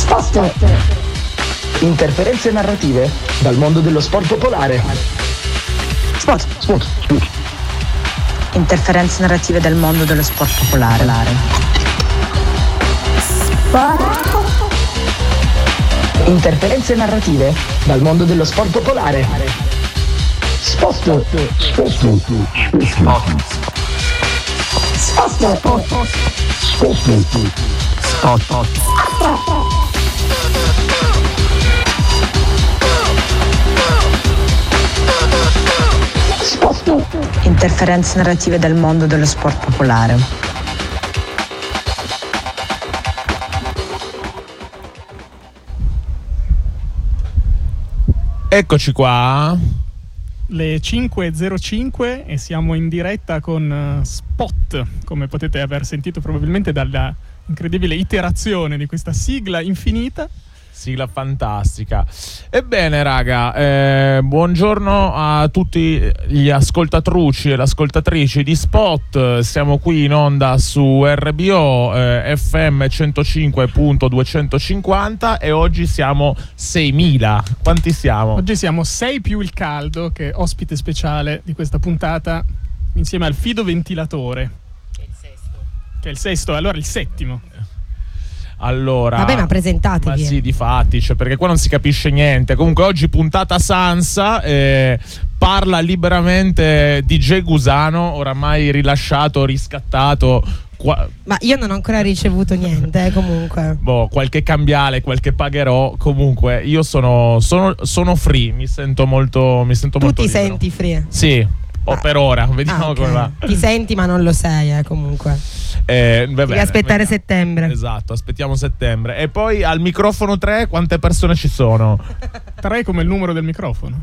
Spot. Interferenze narrative dal mondo dello sport popolare. Spot. Interferenze narrative dal mondo dello sport popolare. Interferenze narrative dal mondo dello sport popolare. Spot. Interferenze narrative dal mondo dello sport popolare. Eccoci qua. Le 5.05 e siamo in diretta con Spot, come potete aver sentito probabilmente dalla incredibile iterazione di questa sigla infinita. Sigla fantastica. Ebbene raga, buongiorno a tutti gli ascoltatruci e le ascoltatrici di Spot. Siamo qui in onda su RBO FM 105.250 e oggi siamo 6.000. Quanti siamo? Oggi siamo 6 più il caldo, che è ospite speciale di questa puntata, insieme al Fido Ventilatore. Che è il sesto, allora il settimo. Allora, vabbè, ma presentatevi. Ma sì, difatti, cioè, perché qua non si capisce niente. Comunque oggi puntata Sansa, parla liberamente DJ Gusano, oramai rilasciato, riscattato. Ma io non ho ancora ricevuto niente, comunque. Qualche cambiale, qualche pagherò. Comunque io sono free, mi sento molto Tu molto ti libero. senti free? Sì, per ora, vediamo okay. come va. Ti senti ma non lo sei, comunque. Devi aspettare settembre. Esatto, aspettiamo settembre. E poi al microfono 3 quante persone ci sono? 3 come il numero del microfono.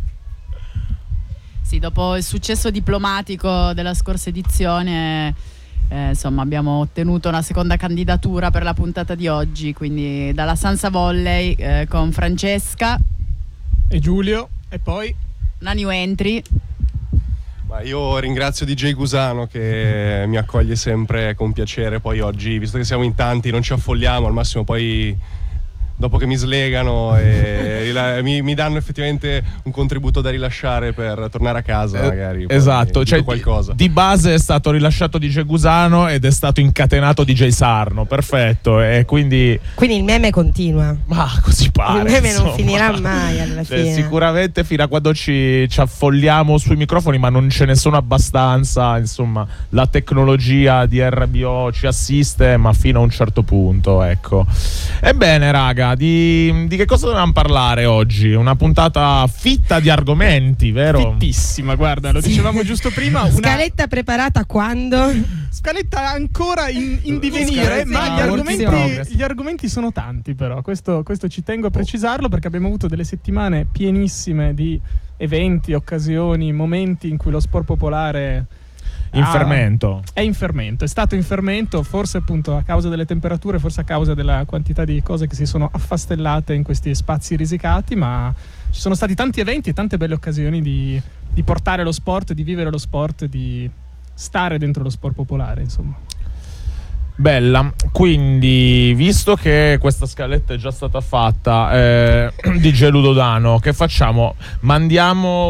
Sì, dopo il successo diplomatico della scorsa edizione, insomma, abbiamo ottenuto una seconda candidatura per la puntata di oggi, quindi dalla Sansa Volley con Francesca e Giulio e poi una new entry. Io ringrazio DJ Gusano che mi accoglie sempre con piacere. Poi oggi, visto che siamo in tanti, non ci affolliamo, al massimo poi dopo che mi slegano e mi danno effettivamente un contributo da rilasciare per tornare a casa, magari. Esatto, cioè qualcosa. Di base è stato rilasciato DJ Gusano ed è stato incatenato DJ Sarno, perfetto. E quindi il meme continua. Ma così pare. Il meme insomma. non finirà mai alla fine. Sicuramente fino a quando ci affolliamo sui microfoni, ma non ce ne sono abbastanza. Insomma, la tecnologia di RBO ci assiste, ma fino a un certo punto, ecco. Ebbene, raga, di che cosa dobbiamo parlare oggi? Una puntata fitta di argomenti, vero? Fittissima, guarda, lo dicevamo giusto prima. Scaletta preparata quando? Scaletta ancora in divenire, ma gli argomenti sono tanti, però questo ci tengo a precisarlo, perché abbiamo avuto delle settimane pienissime di eventi, occasioni, momenti in cui lo sport popolare in fermento. È in fermento, è stato in fermento, forse appunto a causa delle temperature, forse a causa della quantità di cose che si sono affastellate in questi spazi risicati, ma ci sono stati tanti eventi e tante belle occasioni di portare lo sport, di vivere lo sport, di stare dentro lo sport popolare, insomma. Bella, quindi visto che questa scaletta è già stata fatta, DJ Ludodano, che facciamo? Mandiamo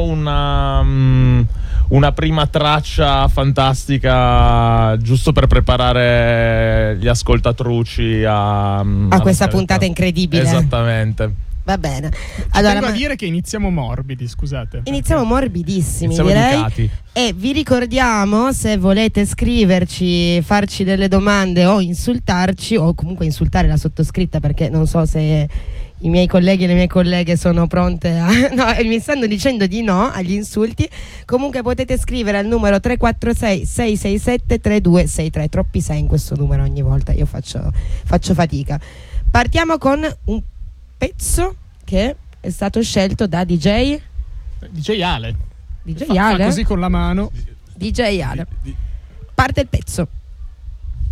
una prima traccia fantastica giusto per preparare gli ascoltatruci a questa puntata incredibile. Esattamente. Va bene. Allora, tengo a dire che iniziamo morbidi, scusate. Iniziamo morbidissimi, iniziamo direi. educati. E vi ricordiamo, se volete scriverci, farci delle domande o insultarci, o comunque insultare la sottoscritta, perché non so se i miei colleghi e le mie colleghe sono pronte a... No, mi stanno dicendo di no agli insulti. Comunque potete scrivere al numero 346 667 3263. Troppi 6 in questo numero ogni volta, io faccio fatica. Partiamo con un pezzo che è stato scelto da DJ Ale. DJ Ale? Fa così con la mano. DJ Ale. Parte il pezzo.